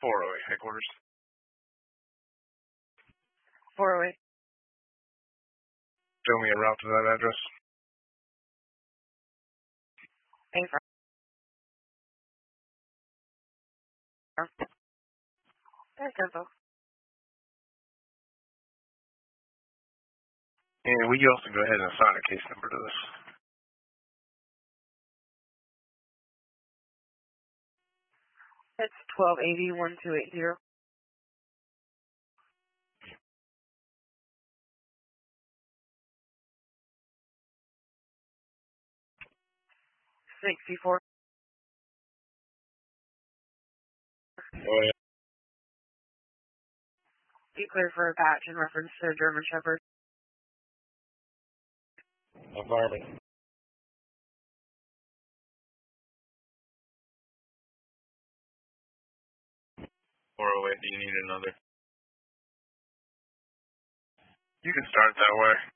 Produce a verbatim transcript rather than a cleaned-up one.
four oh eight headquarters. four oh eight. Show me a route to that address. A for There's info. And will you also go ahead and assign a case number to this? It's twelve eighty one two eight zero. Sixty-four. Oh yeah. Be clear for a batch in reference to German Shepherd. Environment. four oh eight, do you need another? You can start that way.